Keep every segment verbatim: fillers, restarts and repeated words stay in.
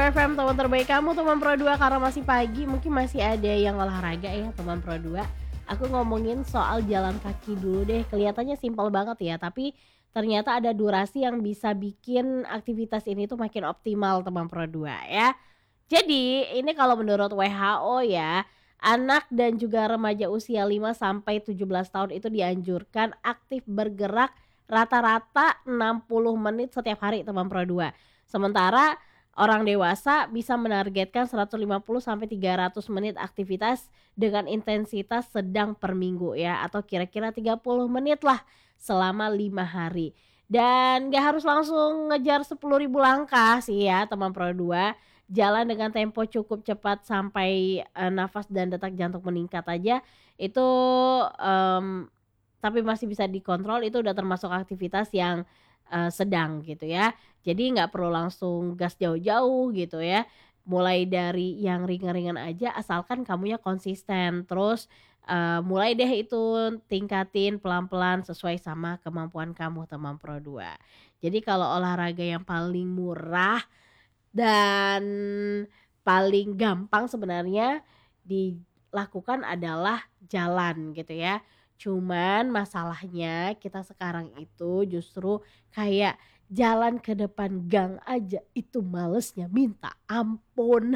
F M, teman terbaik kamu, teman Pro dua. Karena masih pagi, mungkin masih ada yang olahraga ya, teman Pro dua. Aku ngomongin soal jalan kaki dulu deh. Kelihatannya simpel banget ya, tapi ternyata ada durasi yang bisa bikin aktivitas ini tuh makin optimal, teman Pro dua ya. Jadi, ini kalau menurut W H O ya, anak dan juga remaja usia lima sampai tujuh belas tahun itu dianjurkan aktif bergerak rata-rata enam puluh menit setiap hari, teman Pro dua. Sementara orang dewasa bisa menargetkan seratus lima puluh sampai tiga ratus menit aktivitas dengan intensitas sedang per minggu ya, atau kira-kira tiga puluh menit lah selama lima hari. Dan gak harus langsung ngejar sepuluh ribu langkah sih ya, teman Pro dua. Jalan dengan tempo cukup cepat sampai eh, nafas dan detak jantung meningkat aja itu, em, tapi masih bisa dikontrol, itu udah termasuk aktivitas yang eh, sedang gitu ya. Jadi nggak perlu langsung gas jauh-jauh gitu ya. Mulai dari yang ringan-ringan aja asalkan kamunya konsisten. Terus eh, mulai deh itu tingkatin pelan-pelan sesuai sama kemampuan kamu, teman Pro dua. Jadi kalau olahraga yang paling murah dan paling gampang sebenarnya dilakukan adalah jalan gitu ya. Cuman masalahnya kita sekarang itu justru kayak jalan ke depan gang aja itu malesnya minta ampun.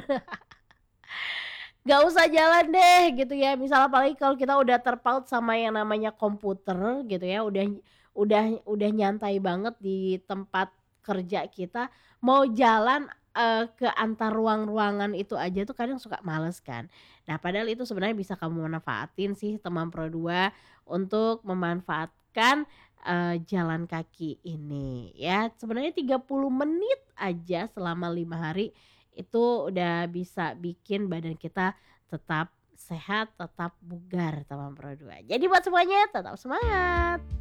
Gak usah jalan deh gitu ya. Misal apalagi kalau kita udah terpaut sama yang namanya komputer gitu ya, udah udah udah nyantai banget di tempat kerja kita, mau jalan eh, ke antar ruang-ruangan itu aja tuh kadang suka males kan. Nah, padahal itu sebenarnya bisa kamu manfaatin sih, teman Pro dua, untuk memanfaatkan eh, jalan kaki ini ya. Sebenarnya tiga puluh menit aja selama lima hari itu udah bisa bikin badan kita tetap sehat, tetap bugar, teman Pro dua. Jadi buat semuanya tetap semangat.